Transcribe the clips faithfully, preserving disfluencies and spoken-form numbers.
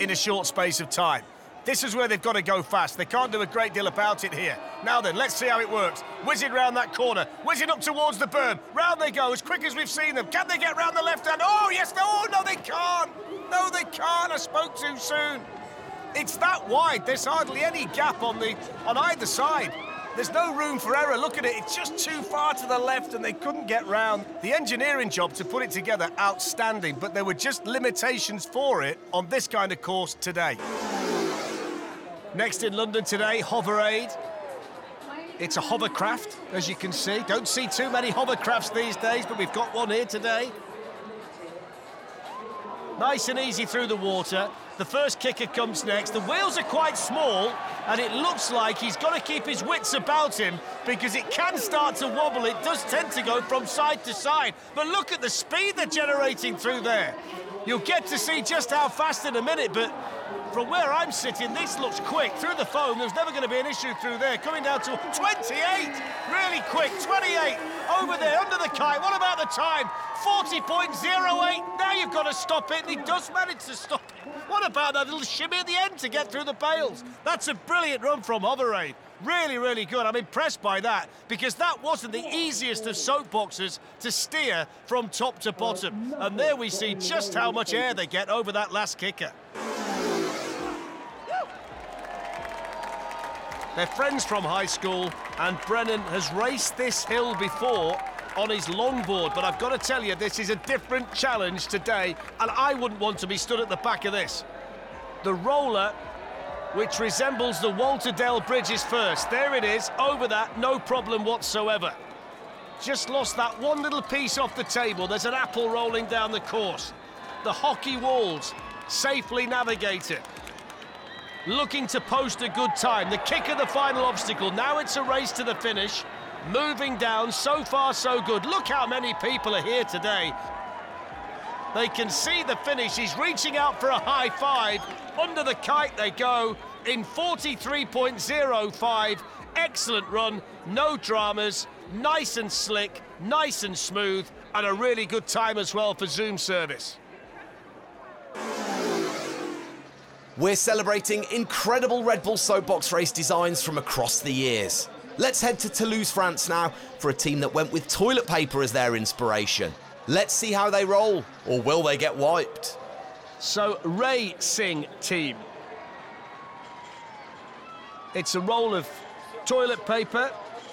in a short space of time. This is where they've got to go fast. They can't do a great deal about it here. Now then, let's see how it works. Whizzing round that corner, whizzing up towards the berm. Round they go, as quick as we've seen them. Can they get round the left hand? Oh, yes, no, oh, no, they can't. No, they can't. I spoke too soon. It's that wide. There's hardly any gap on the on either side. There's no room for error. Look at it. It's just too far to the left and they couldn't get round. The engineering job to put it together, outstanding, but there were just limitations for it on this kind of course today. Next in London today, Hoverade. It's a hovercraft, as you can see. Don't see too many hovercrafts these days, but we've got one here today. Nice and easy through the water. The first kicker comes next. The wheels are quite small, and it looks like he's got to keep his wits about him because it can start to wobble. It does tend to go from side to side. But look at the speed they're generating through there. You'll get to see just how fast in a minute, but from where I'm sitting, this looks quick. Through the foam, there's never going to be an issue through there. Coming down to twenty-eight, really quick, twenty-eight, over there, under the kite. What about the time? forty point oh eight, now you've got to stop it, and he does manage to stop it. What about that little shimmy at the end to get through the bales? That's a brilliant run from Hoverade. Really, really good. I'm impressed by that, because that wasn't the easiest of soapboxes to steer from top to bottom. And there we see just how much air they get over that last kicker. They're friends from high school, and Brennan has raced this hill before on his longboard, but I've got to tell you, this is a different challenge today, and I wouldn't want to be stood at the back of this. The roller, which resembles the Walter Dale Bridge, is first. There it is, over that, no problem whatsoever. Just lost that one little piece off the table. There's an apple rolling down the course. The hockey walls, safely navigated. Looking to post a good time. The kick of the final obstacle. Now it's a race to the finish. Moving down, so far so good. Look how many people are here today. They can see the finish. He's reaching out for a high five. Under the kite they go in forty-three point oh five. Excellent run, no dramas, nice and slick, nice and smooth, and a really good time as well for Zoom service. We're celebrating incredible Red Bull Soapbox race designs from across the years. Let's head to Toulouse, France now for a team that went with toilet paper as their inspiration. Let's see how they roll, or will they get wiped? So, Racing Team. It's a roll of toilet paper.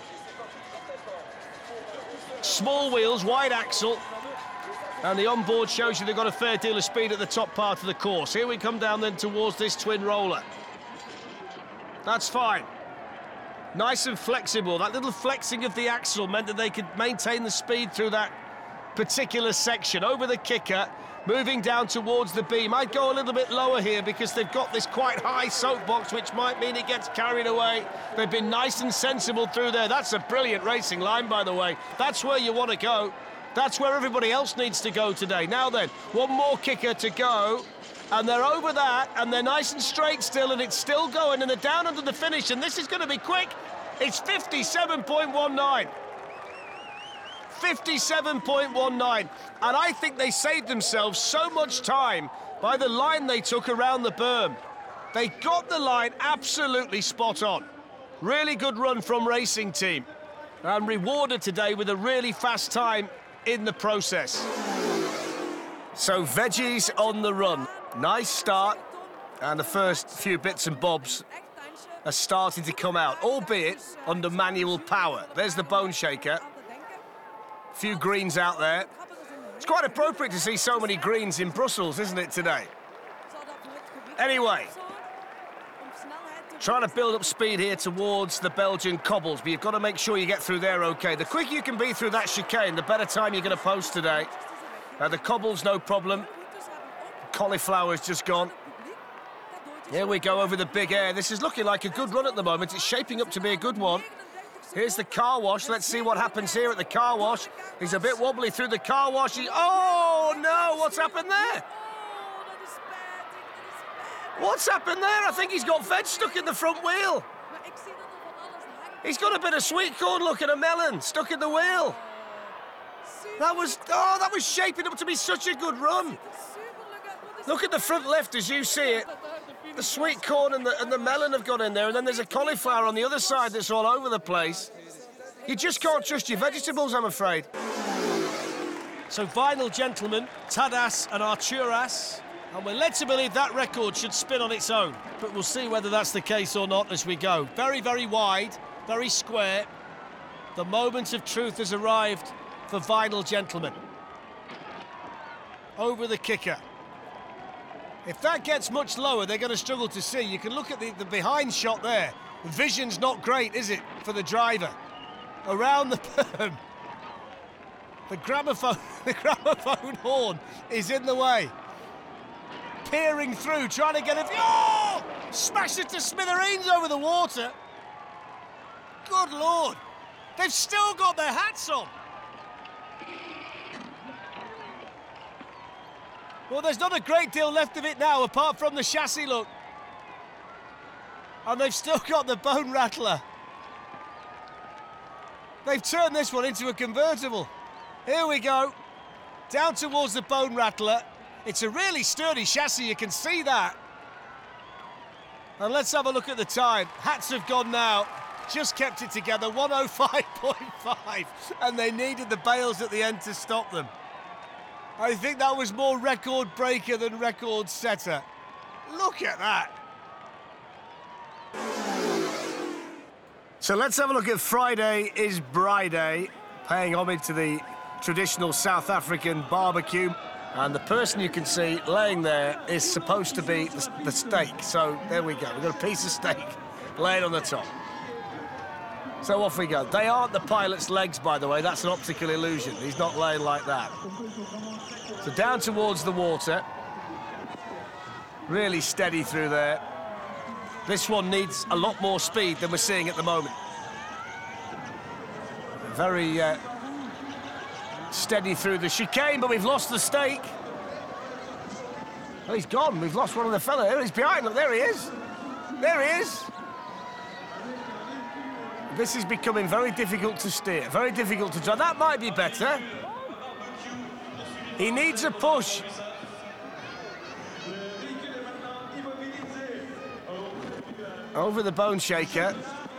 Small wheels, wide axle. And the onboard shows you they've got a fair deal of speed at the top part of the course. Here we come down then towards this twin roller. That's fine. Nice and flexible. That little flexing of the axle meant that they could maintain the speed through that particular section. Over the kicker, moving down towards the beam. I'd go a little bit lower here because they've got this quite high soapbox, which might mean it gets carried away. They've been nice and sensible through there. That's a brilliant racing line, by the way. That's where you want to go. That's where everybody else needs to go today. Now then, one more kicker to go, and they're over that, and they're nice and straight still, and it's still going, and they're down under the finish, and this is going to be quick. It's fifty-seven point one nine. fifty-seven point one nine. And I think they saved themselves so much time by the line they took around the berm. They got the line absolutely spot on. Really good run from Racing Team, and rewarded today with a really fast time in the process. So veggies on the run. Nice start, and the first few bits and bobs are starting to come out, albeit under manual power. There's the bone shaker. A few greens out there. It's quite appropriate to see so many greens in Brussels, isn't it, today? Anyway, trying to build up speed here towards the Belgian cobbles, but you've got to make sure you get through there okay. The quicker you can be through that chicane, the better time you're going to post today. Uh, the cobbles, no problem. Cauliflower's just gone. Here we go over the big air. This is looking like a good run at the moment. It's shaping up to be a good one. Here's the car wash. Let's see what happens here at the car wash. He's a bit wobbly through the car wash. He... Oh, no, what's happened there? What's happened there? I think he's got veg stuck in the front wheel. He's got a bit of sweet corn looking, a melon stuck in the wheel. That was, oh, that was shaping up to be such a good run. Look at the front left as you see it. The sweet corn and the, and the melon have gone in there, and then there's a cauliflower on the other side that's all over the place. You just can't trust your vegetables, I'm afraid. So Vinyl Gentleman, Tadas and Arturas, and we're led to believe that record should spin on its own, but we'll see whether that's the case or not as we go. Very, very wide, very square. The moment of truth has arrived for Vinyl Gentleman. Over the kicker. If that gets much lower, they're going to struggle to see. You can look at the, the behind shot there. The vision's not great, is it, for the driver? Around the perm. The gramophone, the gramophone horn is in the way. Peering through, trying to get it. Oh! Smash it to smithereens over the water. Good Lord. They've still got their hats on. Well, there's not a great deal left of it now, apart from the chassis look. And they've still got the bone rattler. They've turned this one into a convertible. Here we go. Down towards the bone rattler. It's a really sturdy chassis, you can see that. And let's have a look at the time. Hats have gone now. Just kept it together, one oh five point five. And they needed the bails at the end to stop them. I think that was more record breaker than record setter. Look at that. So let's have a look at Friday is Braai, paying homage to the traditional South African barbecue. And the person you can see laying there is supposed to be the, the steak. So there we go. We've got a piece of steak laying on the top. So off we go. They aren't the pilot's legs, by the way. That's an optical illusion. He's not laying like that. So down towards the water. Really steady through there. This one needs a lot more speed than we're seeing at the moment. Very uh, steady through the chicane, but we've lost the stake. Oh, he's gone. We've lost one of the fellas. He's behind. Look, there he is. There he is. This is becoming very difficult to steer, very difficult to drive. That might be better. He needs a push. Over the bone shaker.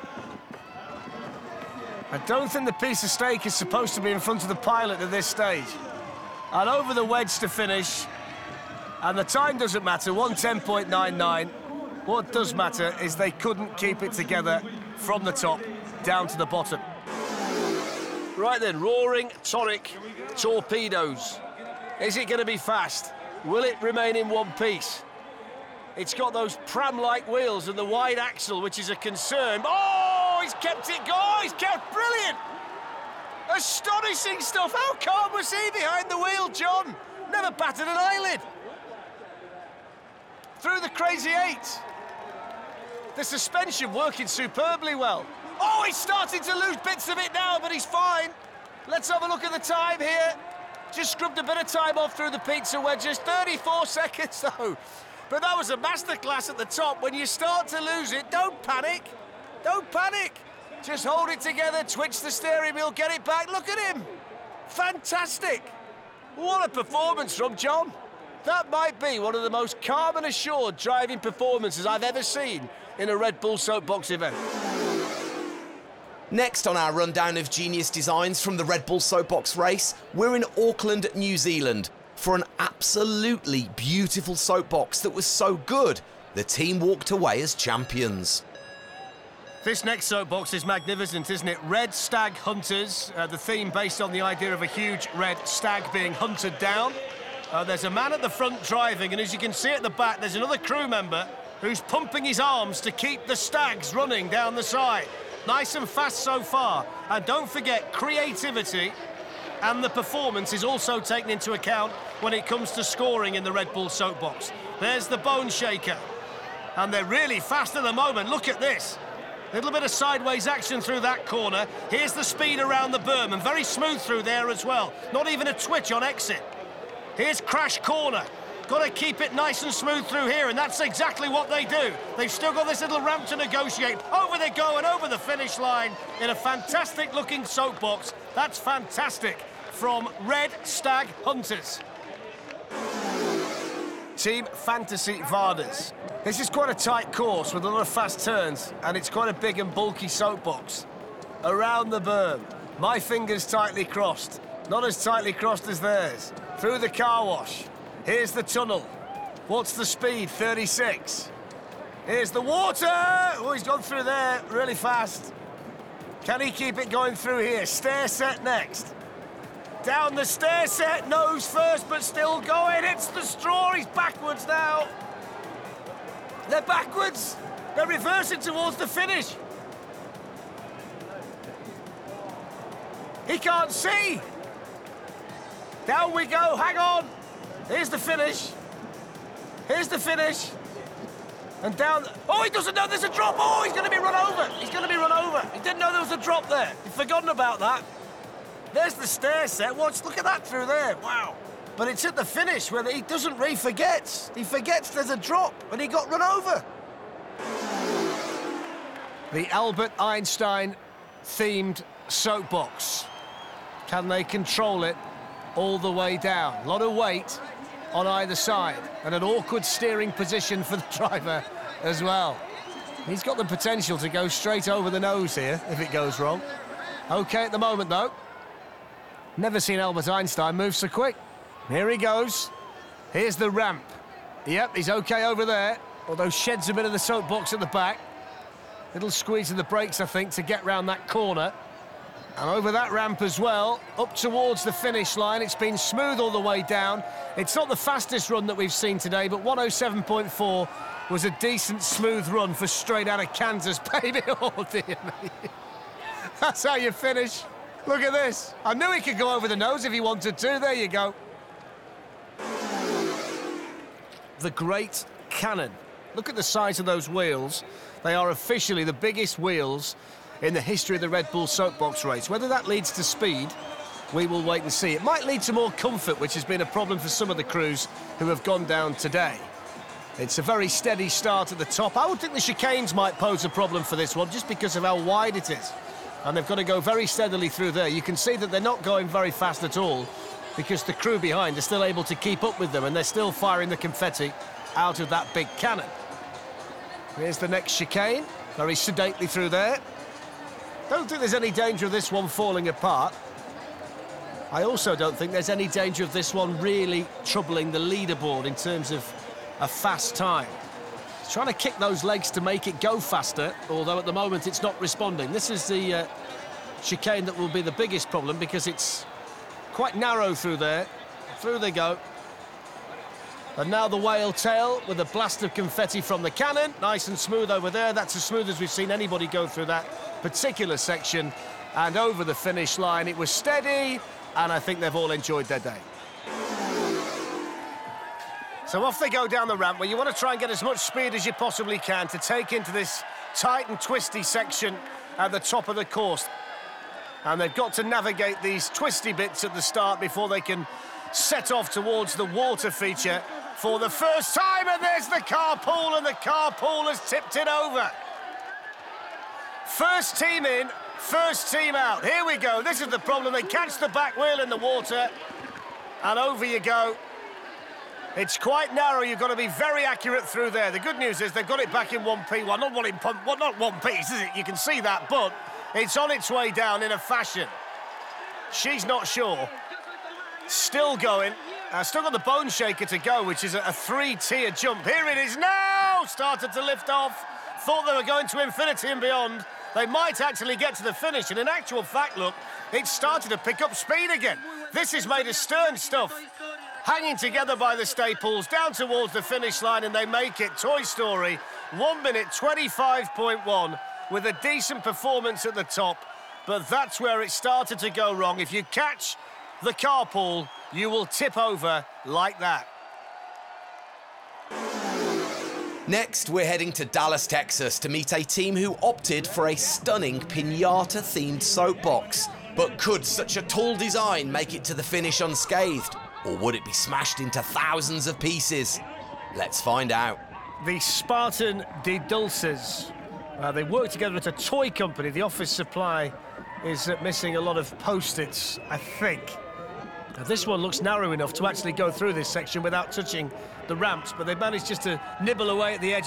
I don't think the piece of steak is supposed to be in front of the pilot at this stage. And over the wedge to finish. And the time doesn't matter, one ten point nine nine. What does matter is they couldn't keep it together from the top down to the bottom. Right then, roaring tonic torpedoes. Is it going to be fast? Will it remain in one piece? It's got those pram-like wheels and the wide axle, which is a concern. Oh, he's kept it going. He's kept brilliant. Astonishing stuff. How calm was he behind the wheel, John? Never batted an eyelid. Through the crazy eight. The suspension working superbly well. Oh, he's starting to lose bits of it now, but he's fine. Let's have a look at the time here. Just scrubbed a bit of time off through the pizza wedges. thirty-four seconds, though. But that was a masterclass at the top. When you start to lose it, don't panic. Don't panic. Just hold it together, twitch the steering wheel, get it back. Look at him. Fantastic. What a performance from John. That might be one of the most calm and assured driving performances I've ever seen in a Red Bull Soapbox event. Next on our rundown of genius designs from the Red Bull Soapbox race, we're in Auckland, New Zealand, for an absolutely beautiful soapbox that was so good, the team walked away as champions. This next soapbox is magnificent, isn't it? Red Stag Hunters, uh, the theme based on the idea of a huge red stag being hunted down. Uh, there's a man at the front driving, and as you can see at the back, there's another crew member who's pumping his arms to keep the stags running down the side. Nice and fast so far. And don't forget, creativity and the performance is also taken into account when it comes to scoring in the Red Bull Soapbox. There's the bone shaker. And they're really fast at the moment. Look at this. Little bit of sideways action through that corner. Here's the speed around the berm, and very smooth through there as well. Not even a twitch on exit. Here's crash corner. Got to keep it nice and smooth through here, and that's exactly what they do. They've still got this little ramp to negotiate. Over they go and over the finish line in a fantastic-looking soapbox. That's fantastic from Red Stag Hunters. Team Fantasy Varders. This is quite a tight course with a lot of fast turns, and it's quite a big and bulky soapbox. Around the berm. My fingers tightly crossed. Not as tightly crossed as theirs. Through the car wash. Here's the tunnel. What's the speed? thirty-six. Here's the water! Oh, he's gone through there really fast. Can he keep it going through here? Stair set next. Down the stair set, nose first, but still going. It's the straw. He's backwards now. They're backwards. They're reversing towards the finish. He can't see. Down we go. Hang on. Here's the finish. Here's the finish. And down... Oh, he doesn't know there's a drop. Oh, he's going to be run over. He's going to be run over. He didn't know there was a drop there. He'd forgotten about that. There's the stair set. Watch, look at that through there. Wow. But it's at the finish where he doesn't really forget. He forgets there's a drop, and he got run over. The Albert Einstein-themed soapbox. Can they control it all the way down? A lot of weight on either side, and an awkward steering position for the driver as well. He's got the potential to go straight over the nose here if it goes wrong. Okay at the moment, though. Never seen Albert Einstein move so quick. Here he goes. Here's the ramp. Yep, he's okay over there, although sheds a bit of the soapbox at the back. Little squeeze of the brakes, I think, to get round that corner. And over that ramp as well, up towards the finish line. It's been smooth all the way down. It's not the fastest run that we've seen today, but one oh seven point four was a decent, smooth run for straight out of Kansas, baby. Oh, dear me. That's how you finish. Look at this. I knew he could go over the nose if he wanted to. There you go. The Great Cannon. Look at the size of those wheels. They are officially the biggest wheels in the history of the Red Bull soapbox race. Whether that leads to speed, we will wait and see. It might lead to more comfort, which has been a problem for some of the crews who have gone down today. It's a very steady start at the top. I would think the chicanes might pose a problem for this one, just because of how wide it is. And they've got to go very steadily through there. You can see that they're not going very fast at all, because the crew behind are still able to keep up with them, and they're still firing the confetti out of that big cannon. Here's the next chicane, very sedately through there. Don't think there's any danger of this one falling apart. I also don't think there's any danger of this one really troubling the leaderboard in terms of a fast time. He's trying to kick those legs to make it go faster, although at the moment it's not responding. This is the uh, chicane that will be the biggest problem, because it's quite narrow through there. Through they go. And now the whale tail with a blast of confetti from the cannon. Nice and smooth over there. That's as smooth as we've seen anybody go through that particular section. And over the finish line, it was steady, and I think they've all enjoyed their day. So off they go down the ramp, where you want to try and get as much speed as you possibly can to take into this tight and twisty section at the top of the course. And they've got to navigate these twisty bits at the start before they can set off towards the water feature for the first time. And there's the carpool, and the carpool has tipped it over. First team in, first team out. Here we go. This is the problem. They catch the back wheel in the water, and over you go. It's quite narrow. You've got to be very accurate through there. The good news is they've got it back in one piece. Well, not one, in, well, not one piece, is it? You can see that, but it's on its way down in a fashion. She's not sure. Still going. Uh, still got the bone shaker to go, which is a, a three-tier jump. Here it is now! Started to lift off. Thought they were going to infinity and beyond. They might actually get to the finish, and in actual fact, look, it started to pick up speed again. This is made of stern stuff. Hanging together by the staples, down towards the finish line, and they make it. Toy Story, one minute twenty-five point one, with a decent performance at the top, but that's where it started to go wrong. If you catch the carpool, you will tip over like that. Next, we're heading to Dallas, Texas to meet a team who opted for a stunning pinata-themed soapbox. But could such a tall design make it to the finish unscathed? Or would it be smashed into thousands of pieces? Let's find out. The Spartan de Dulces. Uh, they work together at a toy company. The office supply is uh, missing a lot of post-its, I think. Now, this one looks narrow enough to actually go through this section without touching the ramps, but they've managed just to nibble away at the edge.